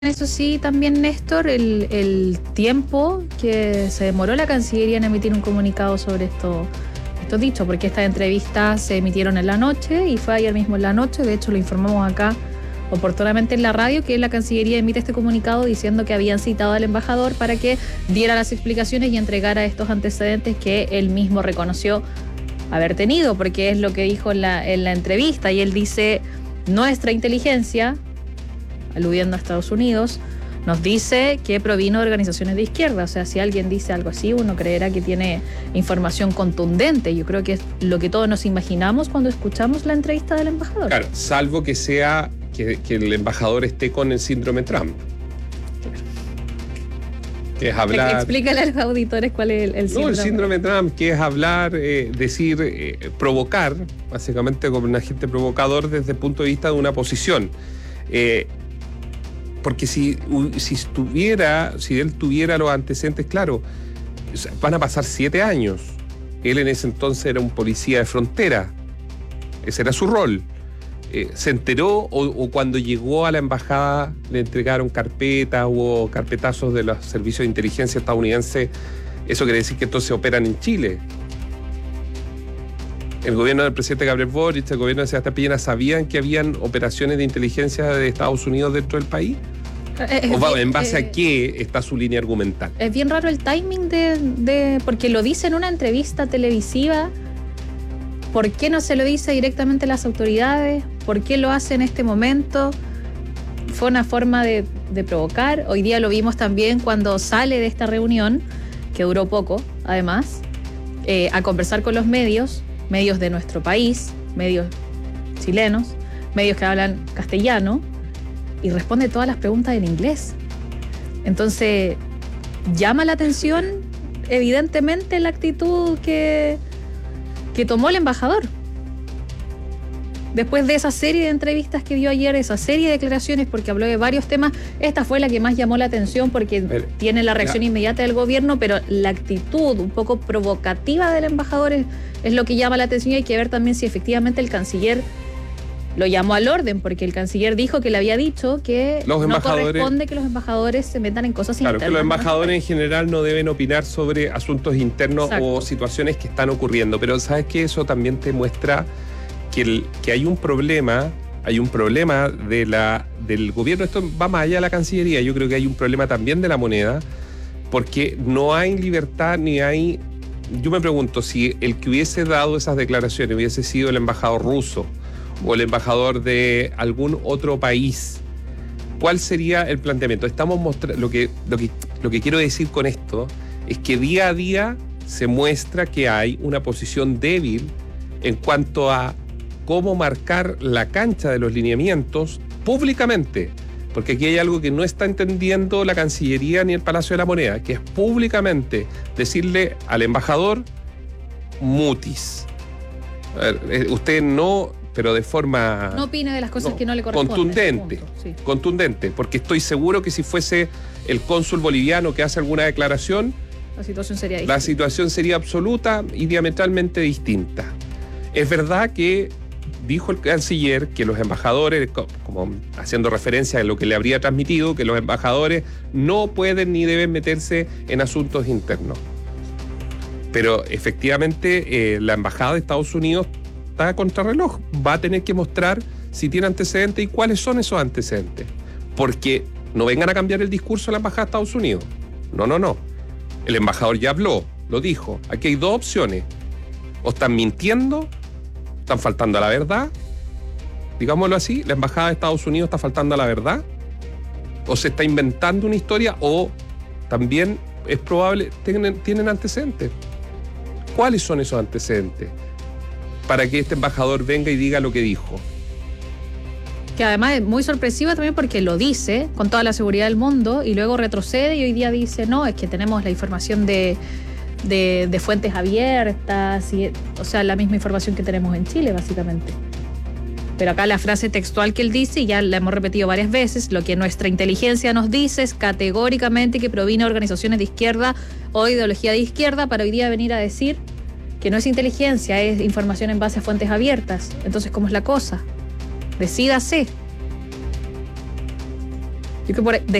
Eso sí, también, Néstor, el tiempo que se demoró la Cancillería en emitir un comunicado sobre esto dicho, porque estas entrevistas se emitieron en la noche y fue ayer mismo en la noche. De hecho, lo informamos acá oportunamente en la radio, que la Cancillería emite este comunicado diciendo que habían citado al embajador para que diera las explicaciones y entregara estos antecedentes que él mismo reconoció haber tenido, porque es lo que dijo en la entrevista. Y él dice: nuestra inteligencia, aludiendo a Estados Unidos, nos dice que provino de organizaciones de izquierda. O sea, si alguien dice algo así, uno creerá que tiene información contundente. Yo creo que es lo que todos nos imaginamos cuando escuchamos la entrevista del embajador. Claro, salvo que sea que el embajador esté con el síndrome Trump. Que es hablar... Explícale a los auditores cuál es el síndrome. No, el síndrome Trump, que es hablar, decir, provocar, básicamente como un agente provocador desde el punto de vista de una posición. Porque si él tuviera los antecedentes, claro, van a pasar 7 años. Él en ese entonces era un policía de frontera. Ese era su rol. Se enteró o cuando llegó a la embajada le entregaron carpetas o carpetazos de los servicios de inteligencia estadounidenses. Eso quiere decir que entonces operan en Chile. El gobierno del presidente Gabriel Boric, el gobierno de Sebastián Piñera, ¿sabían que habían operaciones de inteligencia de Estados Unidos dentro del país? ¿O en base a qué está su línea argumental? Es bien raro el timing porque lo dice en una entrevista televisiva. ¿Por qué no se lo dice directamente a las autoridades? ¿Por qué lo hace en este momento? Fue una forma de provocar. Hoy día lo vimos también cuando sale de esta reunión, que duró poco, además, a conversar con los medios de nuestro país, medios chilenos, medios que hablan castellano, y responde todas las preguntas en inglés. Entonces, llama la atención, evidentemente, la actitud que tomó el embajador. Después de esa serie de entrevistas que dio ayer, esa serie de declaraciones, porque habló de varios temas, esta fue la que más llamó la atención porque tiene la reacción inmediata del gobierno, pero la actitud un poco provocativa del embajador es lo que llama la atención. Y hay que ver también si efectivamente el canciller lo llamó al orden, porque el canciller dijo que le había dicho que no corresponde que los embajadores se metan en cosas internas. Claro, que los embajadores en general no deben opinar sobre asuntos internos. Exacto. O situaciones que están ocurriendo. Pero ¿sabes qué? Eso también te muestra que hay un problema del gobierno. Esto va más allá de la Cancillería. Yo creo que hay un problema también de la moneda, porque no hay libertad ni hay... Yo me pregunto si el que hubiese dado esas declaraciones hubiese sido el embajador ruso o el embajador de algún otro país, ¿cuál sería el planteamiento? Estamos mostrando lo que quiero decir con esto es que día a día se muestra que hay una posición débil en cuanto a cómo marcar la cancha de los lineamientos públicamente, porque aquí hay algo que no está entendiendo la Cancillería ni el Palacio de la Moneda, que es públicamente decirle al embajador: mutis. A ver, usted no... pero de forma... No opine de las cosas que no le corresponden. Contundente, porque estoy seguro que si fuese el cónsul boliviano que hace alguna declaración, la situación sería distinta. La situación sería absoluta y diametralmente distinta. Es verdad que dijo el canciller que los embajadores, como haciendo referencia a lo que le habría transmitido, que los embajadores no pueden ni deben meterse en asuntos internos. Pero efectivamente la embajada de Estados Unidos está a contrarreloj. Va a tener que mostrar si tiene antecedentes y cuáles son esos antecedentes. Porque no vengan a cambiar el discurso de la embajada de Estados Unidos. No. El embajador ya habló, lo dijo. Aquí hay 2 opciones. O están mintiendo, están faltando a la verdad. Digámoslo así, la embajada de Estados Unidos está faltando a la verdad. O se está inventando una historia, o también es probable tienen antecedentes. ¿Cuáles son esos antecedentes? Para que este embajador venga y diga lo que dijo. Que además es muy sorpresiva también porque lo dice con toda la seguridad del mundo y luego retrocede y hoy día dice: no, es que tenemos la información de fuentes abiertas, o sea, la misma información que tenemos en Chile, básicamente. Pero acá la frase textual que él dice, y ya la hemos repetido varias veces: lo que nuestra inteligencia nos dice es categóricamente que proviene de organizaciones de izquierda o ideología de izquierda, para hoy día venir a decir que no es inteligencia, es información en base a fuentes abiertas. Entonces, ¿cómo es la cosa? Decídase. Yo que por